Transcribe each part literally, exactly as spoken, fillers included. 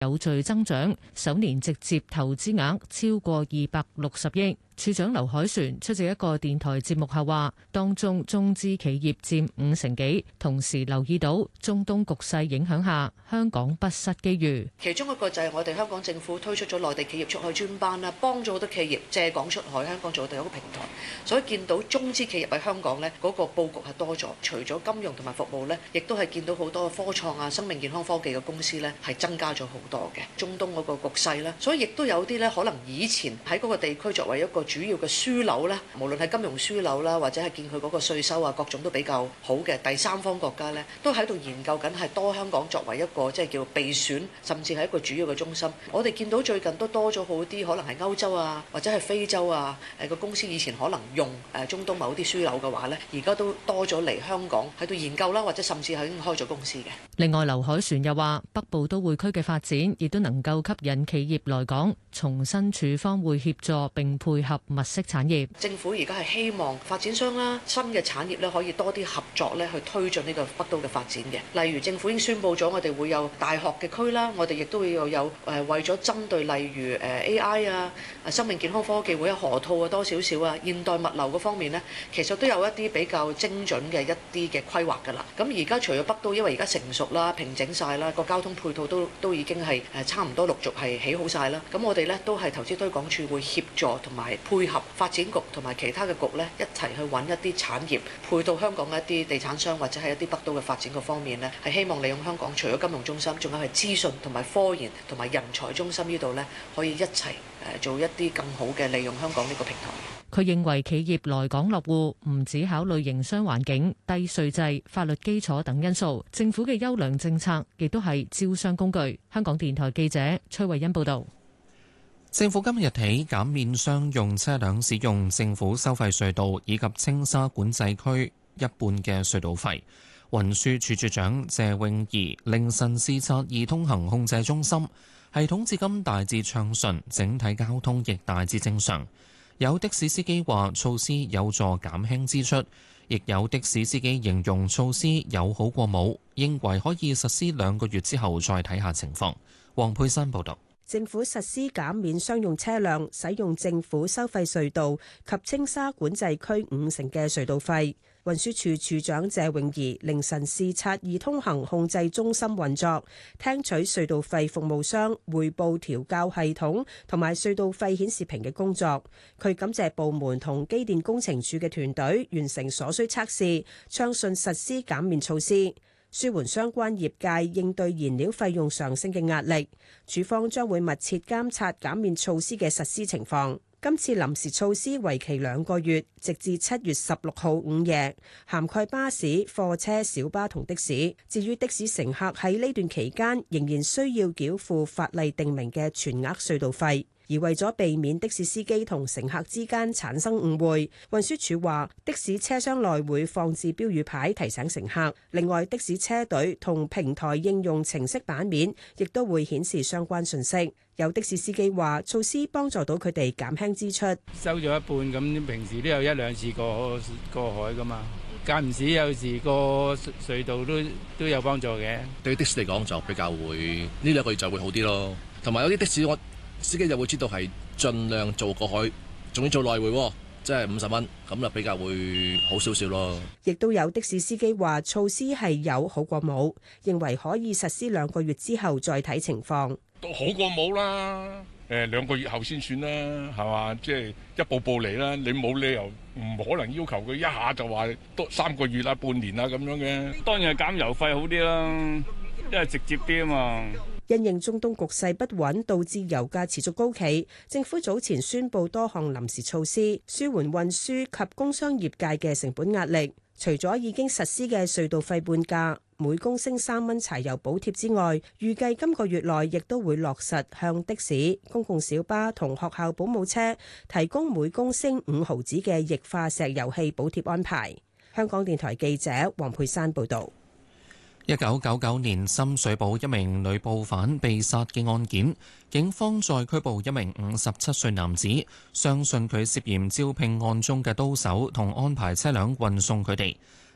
有序增長，首年直接投資額超過二百六十億。處長劉凱旋出席一個電台節目後話，當中中資企業佔五成幾，同時留意到中東局勢影響下，香港不失機遇。 其中一個就係我哋香港政府推出咗內地企業出海專班啦，幫咗好多企業借港出海，香港做到一個平台，所以見到中資企業喺香港呢嗰個佈局係多咗，除咗金融同埋服務呢，亦都係見到好多科創啊、生命健康科技嘅公司呢係增加咗好多嘅。中東嗰個局勢啦，所以亦都有啲呢可能以前喺嗰個地區作為一個主要嘅樞紐咧，無論係金融樞紐啦，或者係見佢嗰個稅收啊，各種都比較好嘅第三方國家咧，都喺度研究緊係多香港作為一個即係叫備選，甚至係一個主要嘅中心。我哋見到最近都多咗好啲，可能係歐洲啊，或者係非洲啊，誒個公司以前可能用誒中東某啲樞紐嘅話咧，而家都多咗嚟香港喺度研究啦，或者甚至係已經開咗公司嘅。 另外，劉凱旋又話，北部都會區嘅發展亦都能夠吸引企業來港，重申處方會協助並配合物色產業。 政府而家係希望發展商啦、新嘅產業咧，可以多啲合作咧，去推進呢個北都嘅發展嘅。例如政府已經宣布咗，我哋會有大學嘅區啦，我哋亦都會有有誒為咗針對例如誒 A I 啊、生命健康科技會有河套啊多少少啊，現代物流嗰方面呢，其實都有一啲比較精準嘅一啲嘅規劃㗎啦。咁而家除咗北都，因為而家成熟啦、平整晒啦，個交通配套都都已經係誒差唔多陸續係起好晒啦。咁我哋咧都係投資推廣署會協助同埋配合發展局同埋其他嘅局咧，一齊去揾一啲產業配到香港嘅一啲地產商或者係一啲北都嘅發展嘅方面呢，係希望利用香港除咗金融中心，仲有係資訊同埋科研同埋人才中心呢度呢，可以一齊誒做一啲更好嘅利用香港呢個平台。 佢認為企業來港落戶唔只考慮營商環境、低稅制、法律基礎等因素，政府嘅優良政策亦都係招商工具。香港電台記者崔慧欣報道。 政府今日起減免商用車輛使用政府收費隧道以及青沙管制區一半嘅隧道費。運輸署署長謝永儀凌晨視察易通行控制中心，系統至今大致暢順，整體交通亦大致正常。有的士司機話措施有助減輕支出，亦有的士司機形容措施有好過冇，認為可以實施兩個月之後再睇下情況。黃佩珊報導。 政府實施減免商用車輛使用政府收費隧道及青沙管制區五成嘅隧道費。運輸署署長謝永儀凌晨視察易通行控制中心運作，聽取隧道費服務商匯報調校系統同埋隧道費顯示屏嘅工作。佢感謝部門同機電工程署嘅團隊完成所需測試，暢順實施減免措施，舒緩相關業界應對燃料費用上升嘅壓力。署方將會密切監察減免措施嘅實施情況。今次臨時措施為期兩個月，直至七月十六號午夜，涵蓋巴士、貨車、小巴同的士。至於的士乘客喺呢段期間仍然需要繳付法例定明嘅全額隧道費。而為咗避免的士司機同乘客之間產生誤會，運輸署話的士車廂內會放置標語牌提醒乘客。另外，的士車隊同平台應用程式版面亦都會顯示相關信息。有的士司機話措施幫助到佢哋減輕支出， 收咗一半咁，平時都有一兩次過過海噶嘛，間唔時有時過隧道都都有幫助嘅。 對的士嚟講就比較會呢兩個月就會好啲咯，同埋有啲的士我司機就會知道係盡量做過海，仲要做來回，即係五十蚊，咁就比較會好少少咯。 亦都有的士司機話措施係有好過冇，認為可以實施兩個月之後再睇情況。 都好過冇啦，誒兩個月後先算啦，係嘛？即係一步步嚟啦，你冇理由唔可能要求佢一下就話多三個月啦、半年啦咁樣嘅。 當然係減油費好啲啦，因為直接啲啊嘛。 因應中東局勢不穩，導致油價持續高企，政府早前宣布多項臨時措施，舒緩運輸及工商業界嘅成本壓力。除咗已經實施嘅隧道費半價、每公升三蚊柴油補貼之外，預計今個月內亦都會落實向的士、公共小巴同學校保姆車提供每公升五毫子嘅液化石油氣補貼安排。香港電台記者黃佩珊報導。 一九九九年深水埗一名女暴犯被殺嘅案件，警方再拘捕一名五十七歲男子，相信佢涉嫌招聘案中嘅刀手同安排車輛運送佢哋。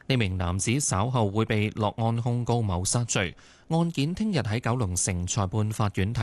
呢名男子稍後會被落案控告謀殺罪，案件聽日喺九龍城裁判法院提